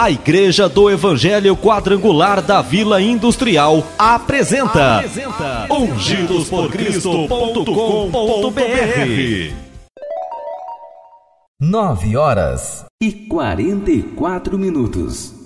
A Igreja do Evangelho Quadrangular da Vila Industrial apresenta ungidosporcristo.com.br. 9h44.